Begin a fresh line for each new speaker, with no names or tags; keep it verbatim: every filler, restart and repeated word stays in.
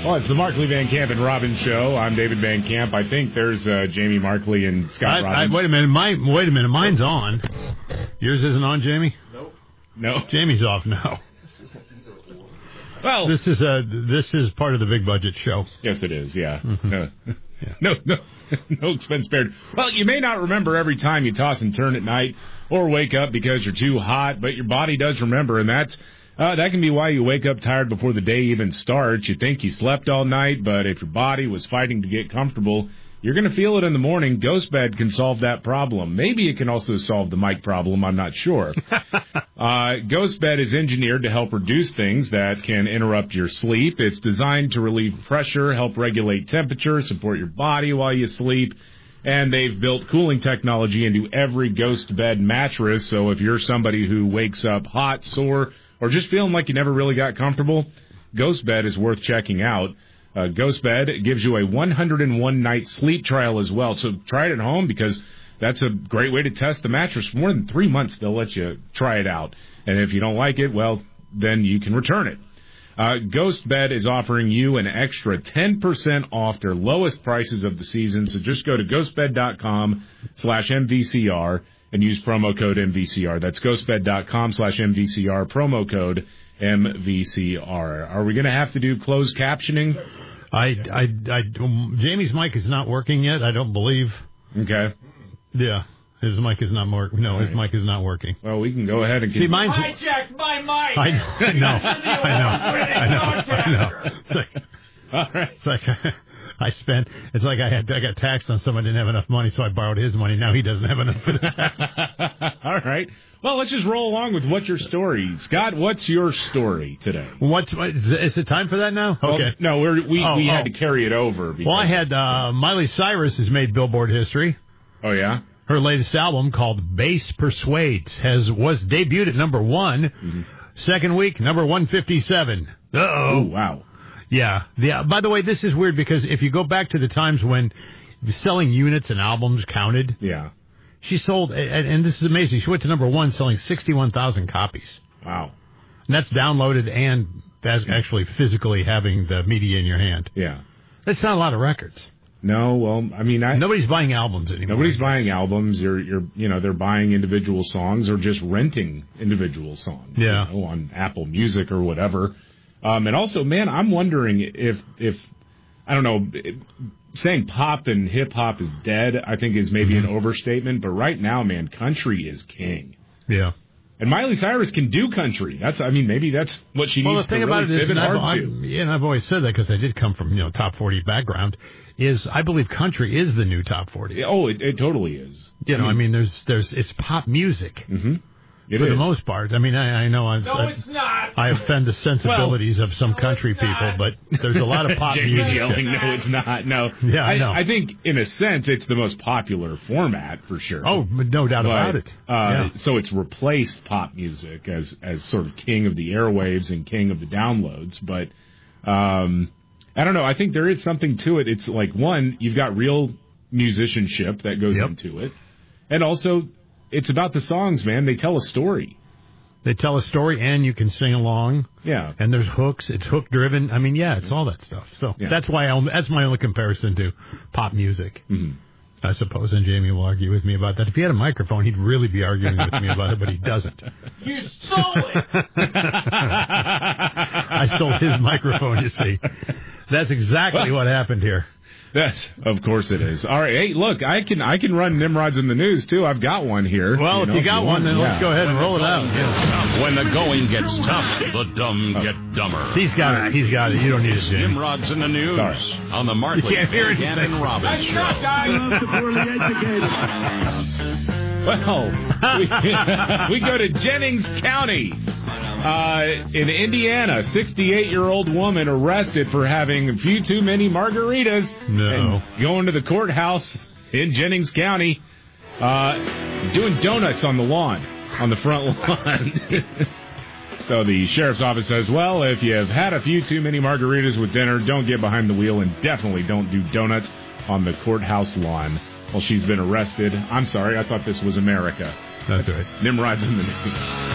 Well, it's the Markley, Van Camp, and Robbins show. I'm David Van Camp. I think there's uh, Jamie Markley and Scott
I,
Robbins.
I, wait a minute. My, wait a minute. Mine's on. Yours isn't on, Jamie?
Nope. No.
Jamie's off now.
Well,
this is a this is part of the big budget show.
Yes, it is. Yeah.
Mm-hmm.
No,
yeah.
no, no, no expense spared. Well, you may not remember every time you toss and turn at night or wake up because you're too hot, but your body does remember, and that's uh, that can be why you wake up tired before the day even starts. You think you slept all night, but if your body was fighting to get comfortable, you're going to feel it in the morning. Ghostbed can solve that problem. Maybe it can also solve the mic problem. I'm not sure. uh, Ghostbed is engineered to help reduce things that can interrupt your sleep. It's designed to relieve pressure, help regulate temperature, support your body while you sleep. And they've built cooling technology into every Ghostbed mattress. So if you're somebody who wakes up hot, sore, or just feeling like you never really got comfortable, Ghostbed is worth checking out. Uh, Ghostbed gives you a one hundred one night sleep trial as well. So try it at home because that's a great way to test the mattress. For more than three months, they'll let you try it out. And if you don't like it, well, then you can return it. Uh, Ghostbed is offering you an extra ten percent off their lowest prices of the season. So just go to ghostbed.com slash MVCR and use promo code M V C R. That's ghostbed.com slash MVCR, promo code M V C R. Are we going to have to do closed captioning?
I, I, I, Jamie's mic is not working yet, I don't believe.
Okay.
Yeah, his mic is not working. No, his
right.
mic is not working.
Well, we can go ahead and...
See, mine's...
Hijacked my mic!
I know, I know, I know, I know, I know. It's like,
all right.
It's like I spent, it's like I had, I got taxed on someone didn't have enough money, so I borrowed his money. Now he doesn't have enough for the tax.
All right. Well, let's just roll along with what's your story. Scott, what's your story today?
What's what, is it time for that now?
Well,
okay.
no, we're, we
oh,
we
oh.
had to carry it over.
Well, I had uh, Miley Cyrus has made Billboard history.
Oh, yeah?
Her latest album called Bass Persuades has was debuted at number one. Mm-hmm. Second week, number one fifty-seven. Uh-oh.
Oh, wow.
Yeah. yeah. By the way, this is weird because if you go back to the times when selling units and albums counted.
Yeah.
She sold, and, and this is amazing, she went to number one selling sixty-one thousand copies.
Wow.
And that's downloaded and that's actually physically having the media in your hand.
Yeah.
That's not a lot of records.
No, well, I mean... I,
nobody's buying albums anymore.
Nobody's buying albums. You're, you're, you know, they're buying individual songs or just renting individual songs.
Yeah.
You know, on Apple Music or whatever. Um, and also, man, I'm wondering if, if I don't know... It, saying pop and hip-hop is dead, I think, is maybe mm-hmm. an overstatement. But right now, man, country is king.
Yeah.
And Miley Cyrus can do country. That's, I mean, maybe that's what she
well,
needs
the thing
to really
about it is,
pivot
and I've,
hard
I've,
to.
yeah, and I've always said that because I did come from, you know, top forty background, is I believe country is the new top forty.
Oh, it, it totally is.
You
I
know,
mean,
I mean, there's, there's, it's pop music.
Mm-hmm. It
for
is.
the most part. I mean, I, I know I'm,
no,
I,
it's not.
I offend the sensibilities
well,
of some
no,
country people,
not.
but there's a lot of pop music.
Yelling, no, it's not. No.
Yeah, I,
I
know.
I think, in a sense, it's the most popular format, for sure.
Oh, no doubt
but,
about it.
Uh,
yeah.
So it's replaced pop music as, as sort of king of the airwaves and king of the downloads. But um, I don't know. I think there is something to it. It's like, one, you've got real musicianship that goes
yep.
into it. And also, it's about the songs, man. They tell a story.
They tell a story, and you can sing along.
Yeah,
and there's hooks. It's hook driven. I mean, yeah, it's all that stuff. So
yeah.
that's why I, that's my only comparison to pop music.
Mm-hmm.
I suppose, and Jamie will argue with me about that. If he had a microphone, he'd really be arguing with me about it, but he doesn't.
You stole it.
I stole his microphone. You see, that's exactly what happened here.
Yes, of course it is. All right, hey, look, I can I can run Nimrods in the news too. I've got one here.
Well,
you
if
know,
you got
if you
one,
want,
then
yeah.
let's go ahead and roll it out. Yes.
When the going gets tough, the dumb get dumber.
He's got it. He's got it. You don't need it, Jamie.
Nimrods in the news
Sorry.
on the Markley,
Van
Camp, and Robbins show.
Well, we, we go to Jennings County. Uh, in Indiana, sixty-eight-year-old woman arrested for having a few too many margaritas.
No.
And going to the courthouse in Jennings County, uh, doing donuts on the lawn, on the front lawn. So the sheriff's office says, well, if you've had a few too many margaritas with dinner, don't get behind the wheel and definitely don't do donuts on the courthouse lawn. Well, she's been arrested. I'm sorry, I thought this was America.
That's right.
Nimrod's in the news.